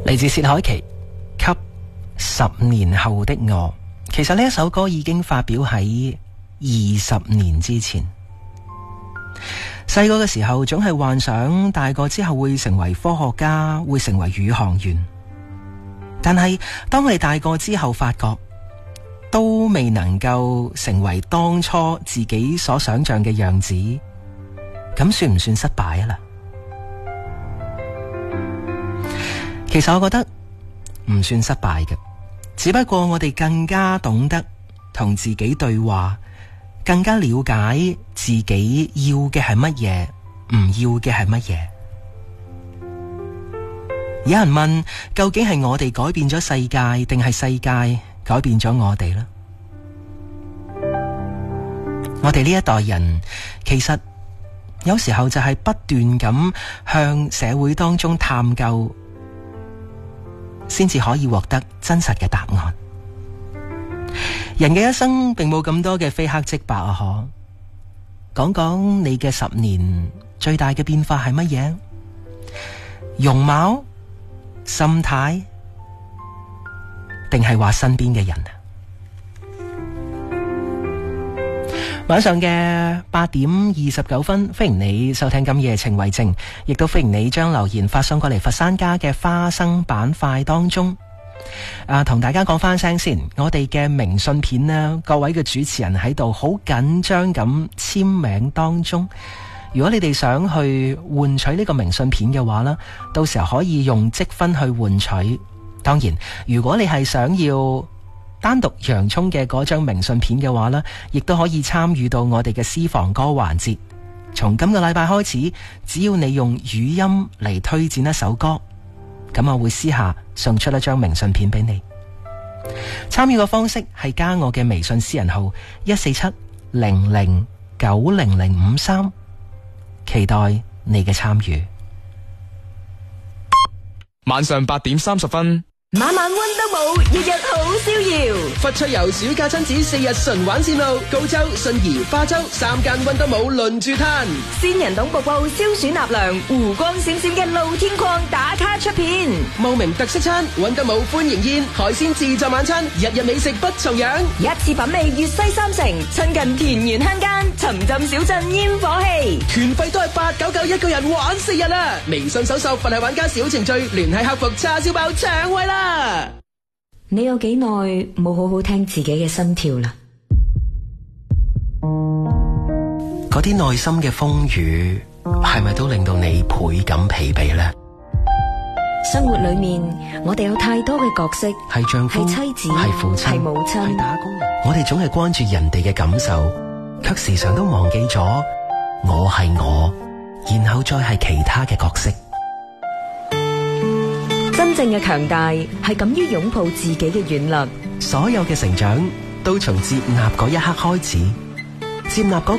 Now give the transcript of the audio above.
嚟自薛凱琪給10年後的我。其實呢一首歌已經發表喺20年之前。細個嘅時候總係幻想大個之後會成為科學家，會成為宇航員。但係當我哋大個之後發覺都未能夠成為當初自己所想象嘅樣子，咁算唔算失敗啊啦？其實我覺得唔算失敗嘅，只不過我哋更加懂得同自己對話，更加了解自己要嘅係乜嘢，唔要嘅係乜嘢。有人問，究竟係我哋改變咗世界，定係世界改變咗我哋呢？我哋呢一代人其實有時候就係不斷咁向社會當中探究，先至可以獲得真實嘅答案。人嘅一生並冇咁多嘅非黑即白啊！講講你嘅10年最大嘅變化係乜嘢？容貌、心態，定係話身邊嘅人啊？晚上嘅8點29分，歡迎你收聽今夜情為證，亦都歡迎你將留言發送過嚟佛山家嘅花生板塊當中。同大家講翻聲先，我哋嘅明信片呢，各位嘅主持人喺度好緊張咁簽名當中。如果你哋想去換取呢個明信片嘅話呢，到時候可以用積分去換取。當然，如果你係想要單獨洋蔥嘅嗰張明信片嘅話呢，亦都可以參與到我哋嘅私房歌環節。從今個禮拜開始，只要你用語音嚟推薦一首歌，咁我會私下送出一張明信片俾你。參與嘅方式係加我嘅微信私人號14700900053，期待你嘅參與。 晚上8點30分。 晚晚溫都冇，日日好逍遙。 佛出遊暑假親子4日純玩線路，高州、信宜、花州3間溫都冇輪住攤。 仙人洞瀑布消暑納涼，湖光閃閃嘅露天礦打卡出片。 茂名特色餐，溫都冇歡迎宴，海鮮自助晚餐，日日美食不重樣。 一次品味粵西三城，親近田園鄉間，沉浸小鎮煙火氣。 團費都係899一個人玩4日啊！微信搜索佛系玩家小程序，聯繫客服叉燒包搶位啦！ 你有幾耐冇好好聽自己嘅心跳啦？ 嗰啲內心嘅風雨係咪都令到你倍感疲憊呢？ 生活裏面我哋有太多嘅角色， 係丈夫、 係妻子、 係父親、 係母親、 係打工人。我哋總係關注人哋嘅感受，卻時常都忘記咗我係我，然後再係其他嘅角色。 真正嘅強大係敢於擁抱自己嘅軟弱。 所有嘅成長都從接納嗰一刻開始，接納嗰